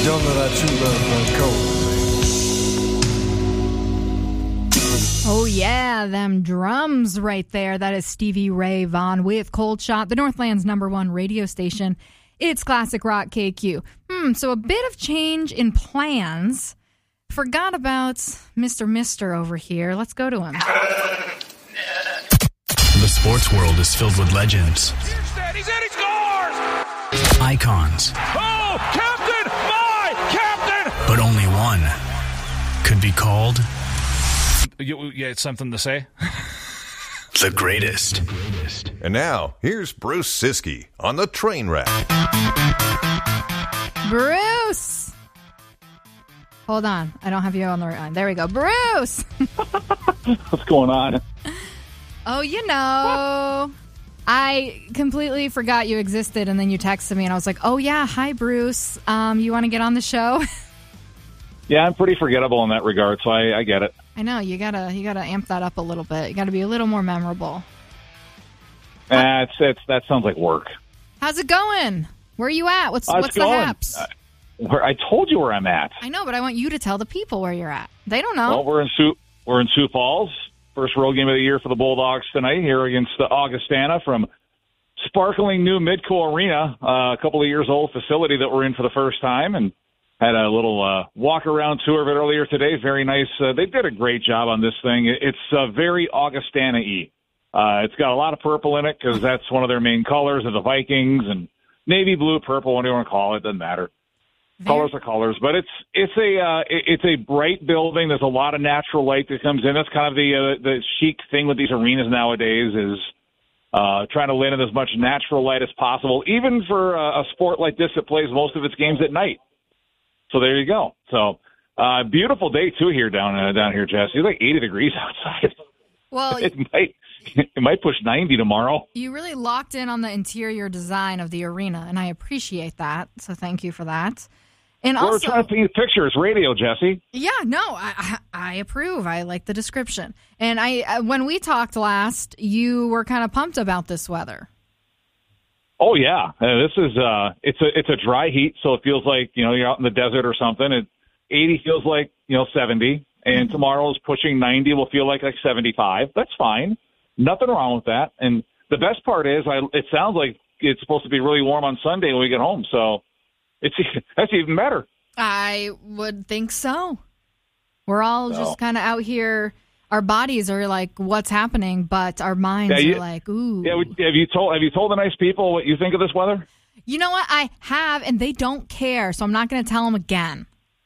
Don't let our true love run cold. Oh, yeah, them drums right there. That is Stevie Ray Vaughan with Cold Shot, the Northland's #1 radio station. It's Classic Rock KQ. So a bit of change in plans. Forgot about Mr. Mister over here. Let's go to him. The sports world is filled with legends. He's in, he scores! Icons. Oh, Captain! My Captain! But only one could be called... Yeah, it's something to say. The greatest. And now, here's Bruce Siskey on the train wreck. Bruce! Hold on. I don't have you on the right line. There we go. Bruce! What's going on? Oh, you know, I completely forgot you existed, and then you texted me, and I was like, oh, yeah, hi, Bruce. You want to get on the show? Yeah, I'm pretty forgettable in that regard, so I get it. I know, you gotta amp that up a little bit. You gotta be a little more memorable. That sounds like work. How's it going? Where are you at? What's the haps? I told you where I'm at. I know, but I want you to tell the people where you're at. They don't know. Well, we're in Sioux Falls. First road game of the year for the Bulldogs tonight here against Augustana from sparkling new Midco Arena, a couple of years old facility that we're in for the first time, and had a little walk-around tour of it earlier today. Very nice. They did a great job on this thing. It's very Augustana-y. It's got a lot of purple in it because that's one of their main colors of the Vikings, and navy blue, purple, whatever you want to call it, doesn't matter. Colors are colors, but it's a bright building. There's a lot of natural light that comes in. That's kind of the chic thing with these arenas nowadays is trying to let in as much natural light as possible, even for a sport like this that plays most of its games at night. So there you go. So beautiful day too here down here, Jesse. It's like 80 degrees outside. Well, it might push 90 tomorrow. You really locked in on the interior design of the arena, and I appreciate that. So thank you for that. And we're also, trying to paint pictures, radio, Jesse. Yeah, no, I approve. I like the description. And when we talked last, you were kind of pumped about this weather. Oh yeah, this is it's a dry heat, so it feels like you're out in the desert or something. 80 feels like 70, and tomorrow's pushing 90 will feel like 75. That's fine, nothing wrong with that. And the best part is, it sounds like it's supposed to be really warm on Sunday when we get home. So that's even better. I would think so. We're all just kind of out here. Our bodies are like, what's happening? But our minds are like, ooh. Yeah, have you told the nice people what you think of this weather? You know what? I have, and they don't care, so I'm not going to tell them again.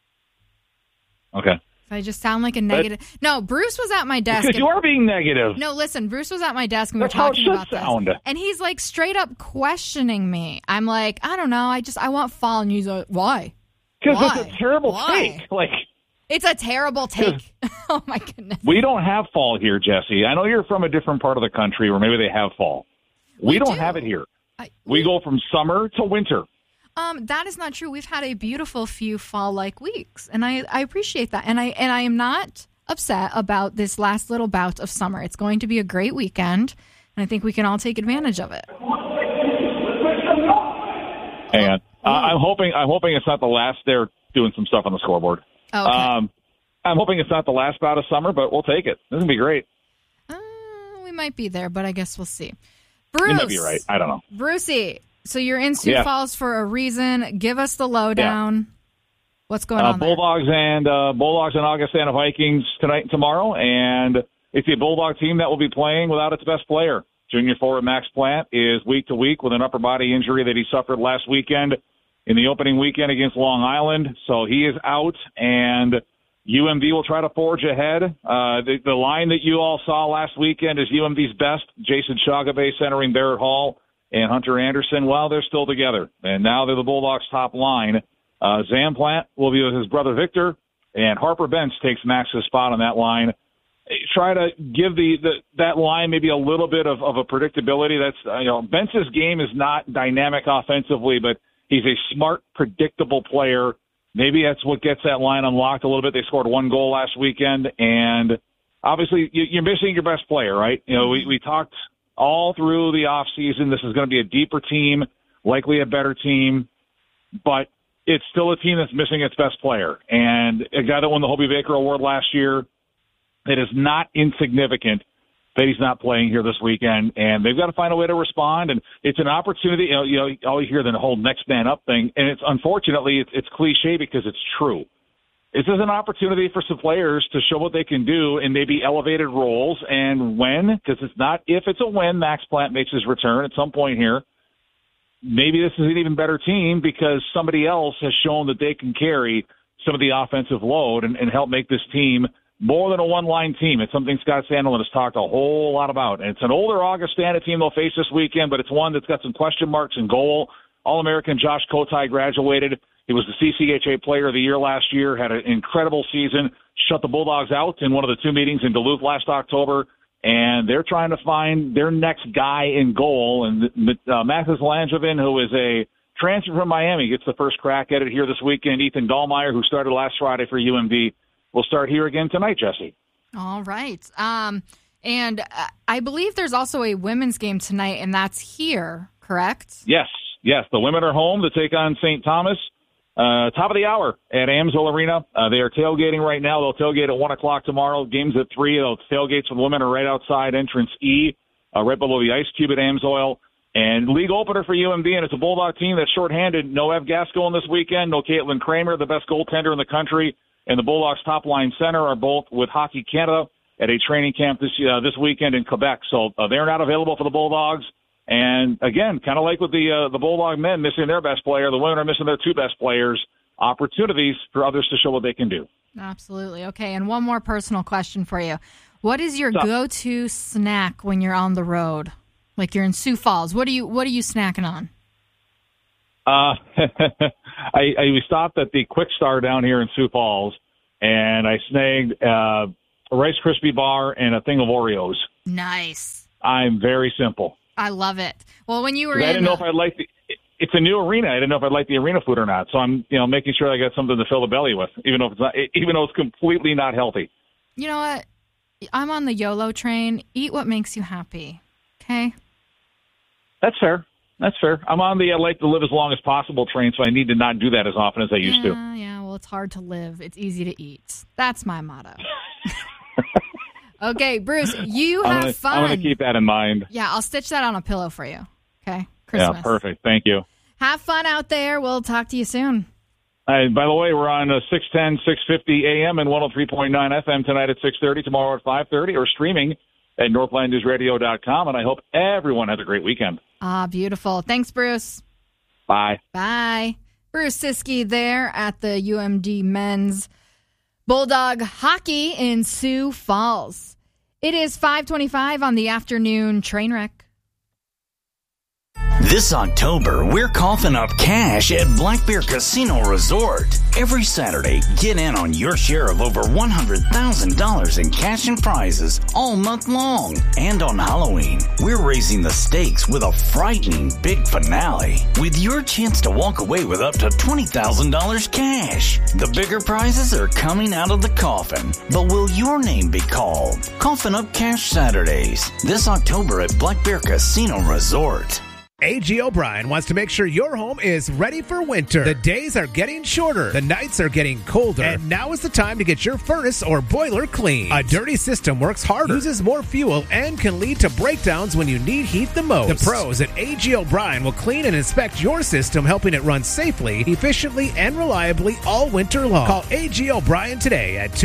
Okay. If I just sound like a negative. No, Bruce was at my desk. Because you are being negative. No, listen, Bruce was at my desk and we were That's how it talking should about sound. this. And he's like straight up questioning me. I'm like, I don't know. I want fall. And he's like, why? Because it's a terrible take. It's a terrible take. Oh, my goodness. We don't have fall here, Jesse. I know you're from a different part of the country where maybe they have fall. We don't have it here. We go from summer to winter. That is not true. We've had a beautiful few fall-like weeks, and I appreciate that. And I am not upset about this last little bout of summer. It's going to be a great weekend, and I think we can all take advantage of it. Hang on. I'm hoping it's not the last. They're doing some stuff on the scoreboard. Okay. I'm hoping it's not the last bout of summer, but we'll take it. This is going to be great. We might be there, but I guess we'll see. Bruce. You might be right. I don't know. Brucey, so you're in Sioux Falls for a reason. Give us the lowdown. Yeah. What's going on there? Bulldogs and Augustana Vikings tonight and tomorrow, and it's a Bulldog team that will be playing without its best player. Junior forward Max Plant is week to week with an upper body injury that he suffered last weekend in the opening weekend against Long Island. So he is out, and UMD will try to forge ahead. The line that you all saw last weekend is UMD's best. Jason Chagabay centering Barrett Hall and Hunter Anderson. Well, they're still together, and now they're the Bulldogs' top line. Zam Plant will be with his brother Victor, and Harper Bentz takes Max's spot on that line. Try to give that line maybe a little bit of a predictability. That's Bentz's game is not dynamic offensively, but he's a smart, predictable player. Maybe that's what gets that line unlocked a little bit. They scored one goal last weekend, and obviously you're missing your best player, right? We talked all through the offseason. This is going to be a deeper team, likely a better team, but it's still a team that's missing its best player. And a guy that won the Hobie Baker Award last year, it is not insignificant that he's not playing here this weekend, and they've got to find a way to respond. And it's an opportunity. You know, you always hear the whole next man up thing, and it's unfortunately it's cliche because it's true. This is an opportunity for some players to show what they can do in maybe elevated roles, and when, because it's not if, it's a when Max Plant makes his return at some point here. Maybe this is an even better team because somebody else has shown that they can carry some of the offensive load and help make this team more than a one-line team. It's something Scott Sandelin has talked a whole lot about. And it's an older Augustana team they'll face this weekend, but it's one that's got some question marks in goal. All-American Josh Kotai graduated. He was the CCHA Player of the Year last year, had an incredible season, shut the Bulldogs out in one of the two meetings in Duluth last October, and they're trying to find their next guy in goal. And Mathis Langevin, who is a transfer from Miami, gets the first crack at it here this weekend. Ethan Dahlmeyer, who started last Friday for UMD, will start here again tonight, Jesse. All right. And I believe there's also a women's game tonight, and that's here, correct? Yes. The women are home to take on St. Thomas. Top of the hour at Amsoil Arena. They are tailgating right now. They'll tailgate at 1 o'clock tomorrow. Games at 3. They'll tailgates for the women are right outside entrance E, right below the Ice Cube at Amsoil. And league opener for UMD, and it's a Bulldog team that's shorthanded. No Ev Gascoigne this weekend. No Caitlin Kramer, the best goaltender in the country. And the Bulldogs' top-line center are both with Hockey Canada at a training camp this weekend in Quebec. So they're not available for the Bulldogs. And, again, kind of like with the Bulldog men missing their best player, the women are missing their two best players. Opportunities for others to show what they can do. Absolutely. Okay, and one more personal question for you. What is your go-to snack when you're on the road? Like you're in Sioux Falls. What are you snacking on? We stopped at the Quick Star down here in Sioux Falls, and I snagged a Rice Krispie bar and a thing of Oreos. Nice. I'm very simple. I love it. Well, when you were I didn't know if I'd like it's a new arena. I didn't know if I'd like the arena food or not. So I'm, making sure I got something to fill the belly with, even though it's completely not healthy. You know what? I'm on the YOLO train. Eat what makes you happy. Okay? That's fair. I'm on the I like to live as long as possible train, so I need to not do that as often as I used to. Yeah, well, it's hard to live. It's easy to eat. That's my motto. Okay, Bruce, you have fun. I'm going to keep that in mind. Yeah, I'll stitch that on a pillow for you. Okay? Christmas. Yeah, perfect. Thank you. Have fun out there. We'll talk to you soon. By the way, we're on 610, 650 AM and 103.9 FM tonight at 6:30, tomorrow at 5:30, or streaming at northlandnewsradio.com, and I hope everyone has a great weekend. Beautiful. Thanks, Bruce. Bye. Bye. Bruce Siskey there at the UMD men's Bulldog hockey in Sioux Falls. It is 5:25 on the afternoon train wreck. This October, we're coughing up cash at Black Bear Casino Resort. Every Saturday, get in on your share of over $100,000 in cash and prizes all month long. And on Halloween, we're raising the stakes with a frightening big finale, with your chance to walk away with up to $20,000 cash. The bigger prizes are coming out of the coffin, but will your name be called? Coffin Up Cash Saturdays, this October at Black Bear Casino Resort. A.G. O'Brien wants to make sure your home is ready for winter. The days are getting shorter, the nights are getting colder, and now is the time to get your furnace or boiler cleaned. A dirty system works harder, uses more fuel, and can lead to breakdowns when you need heat the most. The pros at A.G. O'Brien will clean and inspect your system, helping it run safely, efficiently, and reliably all winter long. Call A.G. O'Brien today at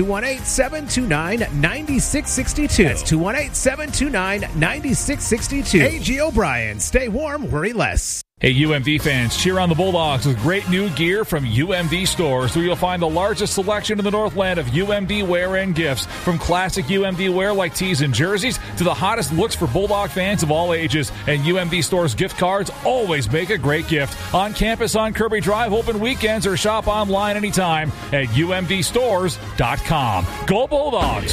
218-729-9662. That's 218-729-9662. A.G. O'Brien. Stay warm. Worry less. Hey, UMD fans, cheer on the Bulldogs with great new gear from UMD stores, where you'll find the largest selection in the Northland of UMD wear and gifts. From classic UMD wear like tees and jerseys to the hottest looks for Bulldog fans of all ages. And UMD stores gift cards always make a great gift. On campus on Kirby Drive, open weekends, or shop online anytime at umdstores.com. Go Bulldogs!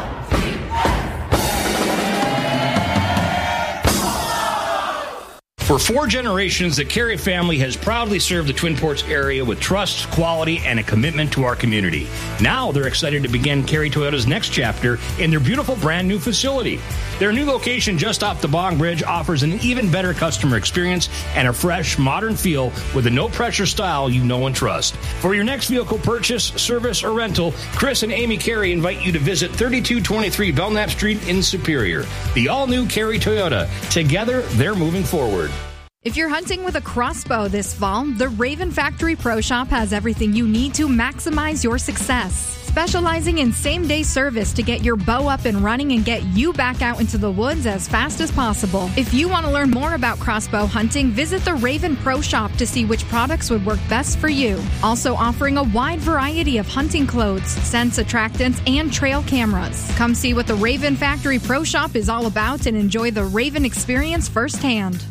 For For 4 generations, the Carey family has proudly served the Twin Ports area with trust, quality, and a commitment to our community. Now they're excited to begin Carey Toyota's next chapter in their beautiful brand new facility. Their new location just off the Bong Bridge offers an even better customer experience and a fresh, modern feel with a no-pressure style you know and trust. For your next vehicle purchase, service, or rental, Chris and Amy Carey invite you to visit 3223 Belknap Street in Superior. The all-new Carey Toyota. Together, they're moving forward. If you're hunting with a crossbow this fall, the Raven Factory Pro Shop has everything you need to maximize your success. Specializing in same-day service to get your bow up and running and get you back out into the woods as fast as possible. If you want to learn more about crossbow hunting, visit the Raven Pro Shop to see which products would work best for you. Also offering a wide variety of hunting clothes, scents, attractants, and trail cameras. Come see what the Raven Factory Pro Shop is all about and enjoy the Raven experience firsthand.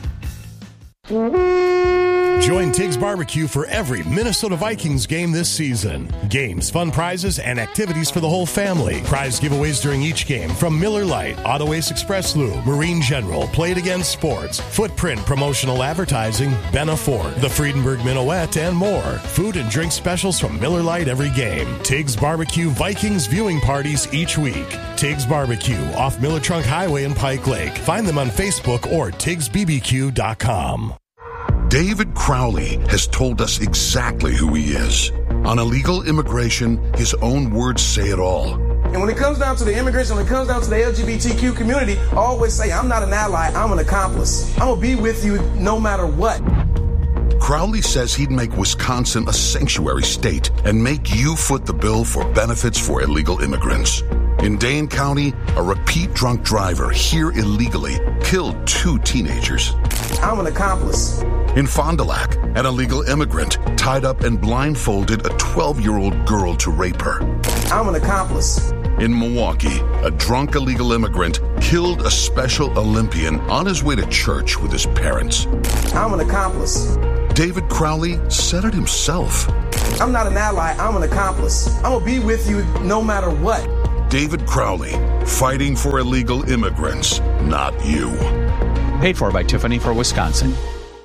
Join Tiggs Barbecue for every Minnesota Vikings game this season. Games, fun prizes, and activities for the whole family. Prize giveaways during each game from Miller Lite, Auto Ace Express Lube, Marine General, Play It Again Sports, Footprint Promotional Advertising, Benna Ford, the Friedenberg Minuet, and more. Food and drink specials from Miller Lite every game. Tiggs Barbecue Vikings viewing parties each week. Tiggs Barbecue off Miller Trunk Highway in Pike Lake. Find them on Facebook or TiggsBBQ.com. David Crowley has told us exactly who he is. On illegal immigration, his own words say it all. And when it comes down to the immigration, when it comes down to the LGBTQ community, I always say, I'm not an ally, I'm an accomplice. I'm going to be with you no matter what. Crowley says he'd make Wisconsin a sanctuary state and make you foot the bill for benefits for illegal immigrants. In Dane County, a repeat drunk driver here illegally killed 2 teenagers. I'm an accomplice. In Fond du Lac, an illegal immigrant tied up and blindfolded a 12-year-old girl to rape her. I'm an accomplice. In Milwaukee, a drunk illegal immigrant killed a Special Olympian on his way to church with his parents. I'm an accomplice. David Crowley said it himself. I'm not an ally, I'm an accomplice. I'm going to be with you no matter what. David Crowley, fighting for illegal immigrants, not you. Paid for by Tiffany for Wisconsin.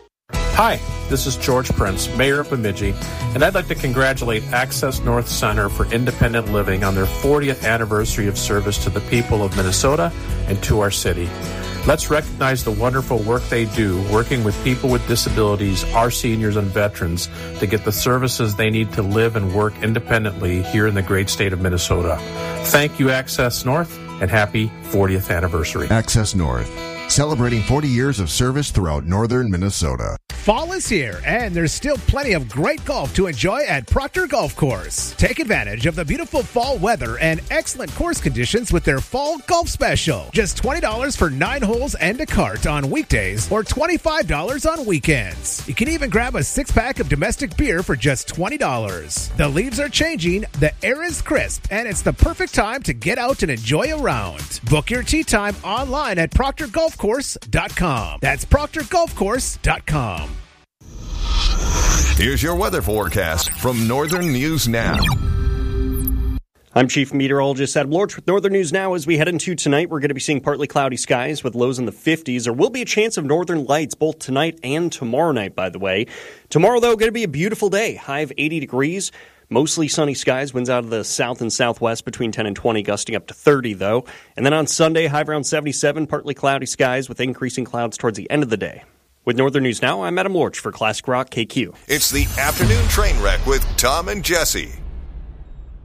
Hi, this is George Prince, Mayor of Bemidji, and I'd like to congratulate Access North Center for Independent Living on their 40th anniversary of service to the people of Minnesota and to our city. Let's recognize the wonderful work they do working with people with disabilities, our seniors, and veterans to get the services they need to live and work independently here in the great state of Minnesota. Thank you, Access North, and happy 40th anniversary. Access North, celebrating 40 years of service throughout northern Minnesota. Fall is here, and there's still plenty of great golf to enjoy at Proctor Golf Course. Take advantage of the beautiful fall weather and excellent course conditions with their fall golf special. Just $20 for 9 holes and a cart on weekdays or $25 on weekends. You can even grab a 6-pack of domestic beer for just $20. The leaves are changing, the air is crisp, and it's the perfect time to get out and enjoy a round. Book your tee time online at ProctorGolfCourse.com. That's ProctorGolfCourse.com. Here's your weather forecast from Northern News Now. I'm Chief Meteorologist Adam Lorch with Northern News Now. As we head into tonight, we're going to be seeing partly cloudy skies with lows in the 50s. There will be a chance of northern lights both tonight and tomorrow night, by the way. Tomorrow, though, going to be a beautiful day. High of 80 degrees. Mostly sunny skies, winds out of the south and southwest between 10 and 20, gusting up to 30, though. And then on Sunday, high around 77, partly cloudy skies with increasing clouds towards the end of the day. With Northern News Now, I'm Adam Lorch for Classic Rock KQ. It's the Afternoon Train Wreck with Tom and Jesse.